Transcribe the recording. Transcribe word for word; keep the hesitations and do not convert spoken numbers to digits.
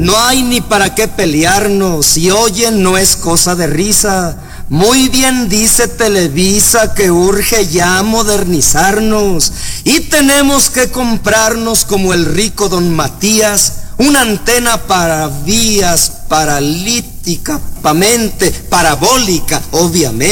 No hay ni para qué pelearnos, si oyen no es cosa de risa. Muy bien dice Televisa que urge ya modernizarnos y tenemos que comprarnos como el rico don Matías una antena para vías, paralítica, pamente, parabólica, obviamente.